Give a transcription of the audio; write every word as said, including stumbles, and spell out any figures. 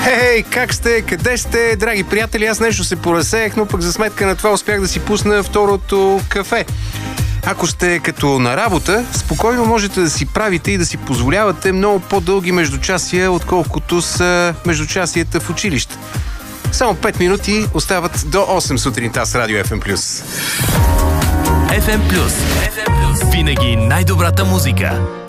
Хей, как сте? Къде сте, драги приятели? Аз нещо се поразсеях, но пък за сметка на това успях да си пусна второто кафе. Ако сте като на работа, спокойно можете да си правите и да си позволявате много по-дълги междучасия, отколкото са междучасията в училище. Само пет минути остават до осем сутринта с Радио Еф Ем Плюс. Еф Ем Плюс. Винаги най-добрата музика.